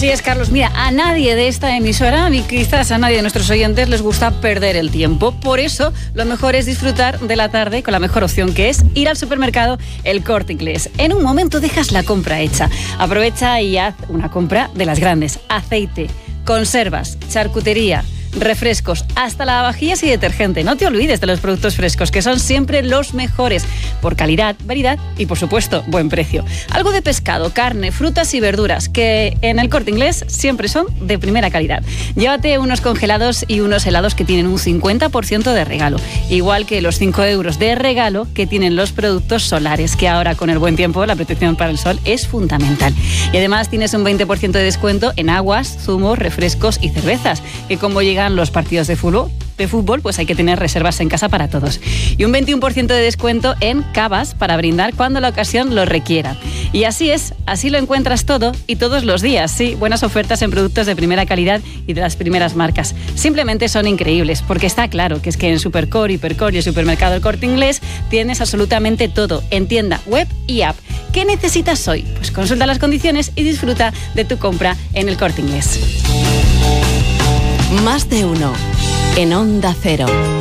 Así es, Carlos. Mira, a nadie de esta emisora, ni quizás a nadie de nuestros oyentes, les gusta perder el tiempo. Por eso, lo mejor es disfrutar de la tarde con la mejor opción, que es ir al supermercado El Corte Inglés. En un momento dejas la compra hecha. Aprovecha y haz una compra de las grandes. Aceite, conservas, charcutería, refrescos, hasta lavavajillas y detergente. No te olvides de los productos frescos, que son siempre los mejores, por calidad, variedad y, por supuesto, buen precio. Algo de pescado, carne, frutas y verduras, que en El Corte Inglés siempre son de primera calidad. Llévate unos congelados y unos helados que tienen un 50% de regalo, igual que los 5 euros de regalo que tienen los productos solares, que ahora con el buen tiempo la protección para el sol es fundamental. Y además tienes un 20% de descuento en aguas, zumos, refrescos y cervezas, que como llegan los partidos de fútbol, pues hay que tener reservas en casa para todos. Y un 21% de descuento en cavas para brindar cuando la ocasión lo requiera. Y así es, así lo encuentras todo y todos los días. Sí, buenas ofertas en productos de primera calidad y de las primeras marcas. Simplemente son increíbles, porque está claro que es que en Supercore, Hipercore y el supermercado El Corte Inglés tienes absolutamente todo en tienda, web y app. ¿Qué necesitas hoy? Pues consulta las condiciones y disfruta de tu compra en El Corte Inglés. Más de uno en Onda Cero.